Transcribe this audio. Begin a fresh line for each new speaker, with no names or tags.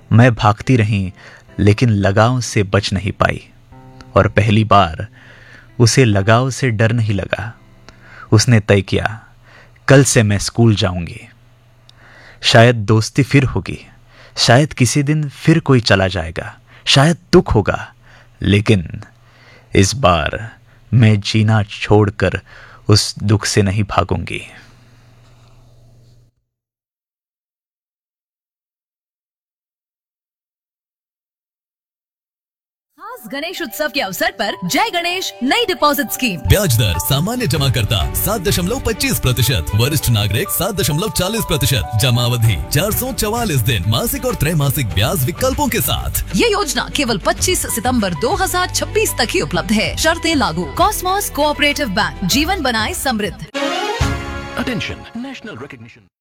मैं भागती रही लेकिन लगाव से बच नहीं पाई, और पहली बार उसे लगाव से डर नहीं लगा। उसने तय किया, कल से मैं स्कूल जाऊंगी। शायद दोस्ती फिर होगी, शायद किसी दिन फिर कोई चला जाएगा, शायद दुख होगा, लेकिन इस बार मैं जीना छोड़कर उस दुख से नहीं भागूंगी।
खास गणेश उत्सव के अवसर पर जय गणेश नई डिपॉजिट स्कीम।
ब्याज दर सामान्य जमा करता 7.25%, वरिष्ठ नागरिक 7.40%, जमा अवधि 444 दिन, मासिक और त्रैमासिक ब्याज विकल्पों के साथ।
ये योजना केवल 25 सितंबर 2026 तक ही उपलब्ध है। शर्तें लागू। कॉस्मॉस कोऑपरेटिव बैंक, जीवन बनाए समृद्ध।
Attention, national recognition.